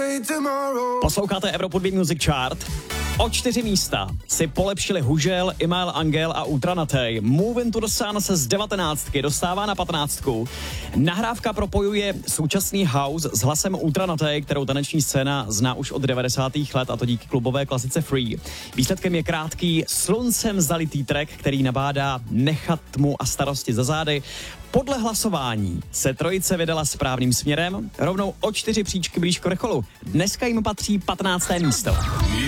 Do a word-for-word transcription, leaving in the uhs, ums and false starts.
Posloucháte Evropu dva Music Chart. O čtyři místa si polepšili Hužel, Imael Angel a Ultranatej. Move Into the Sun se z devatenáctky dostává na patnáctku. Nahrávka propojuje současný house s hlasem Ultranatej, kterou taneční scéna zná už od devadesátých let, a to díky klubové klasice Free. Výsledkem je krátký sluncem zalitý track, který nabádá nechat tmu a starosti za zády. Podle hlasování se trojice vydala správným směrem, rovnou o čtyři příčky blíž k vrcholu. Dneska jim patří patnácté místo.